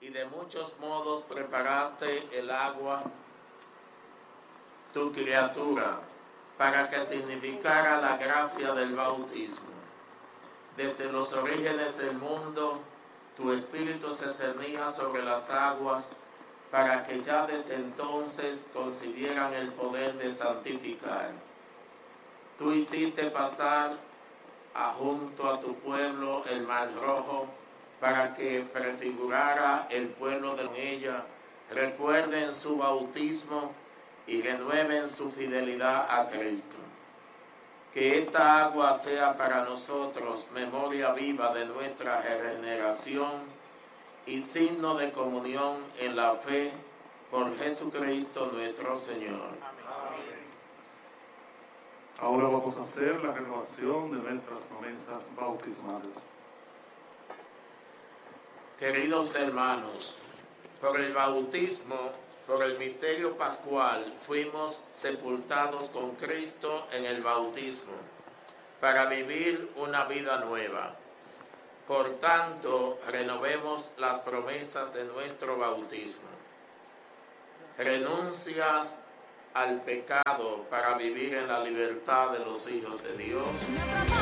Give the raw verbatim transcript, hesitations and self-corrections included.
y de muchos modos preparaste el agua, tu criatura, para que significara la gracia del bautismo. Desde los orígenes del mundo, tu espíritu se cernía sobre las aguas, para que ya desde entonces concibieran el poder de santificar. Tú hiciste pasar a junto a tu pueblo el mar rojo, para que prefigurara el pueblo de ella, recuerden su bautismo y renueven su fidelidad a Cristo. Que esta agua sea para nosotros memoria viva de nuestra regeneración y signo de comunión en la fe por Jesucristo nuestro Señor. Amén. Ahora vamos a hacer la renovación de nuestras promesas bautismales. Queridos hermanos, por el bautismo, por el misterio pascual, fuimos sepultados con Cristo en el bautismo, para vivir una vida nueva. Por tanto, renovemos las promesas de nuestro bautismo. Renuncias al pecado para vivir en la libertad de los hijos de Dios.